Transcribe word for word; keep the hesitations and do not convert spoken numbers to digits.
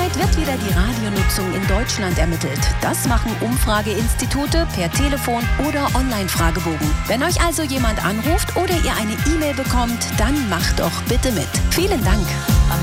Zurzeit wird wieder die Radionutzung in Deutschland ermittelt. Das machen Umfrageinstitute per Telefon oder Online-Fragebogen. Wenn euch also jemand anruft oder ihr eine E-Mail bekommt, dann macht doch bitte mit. Vielen Dank.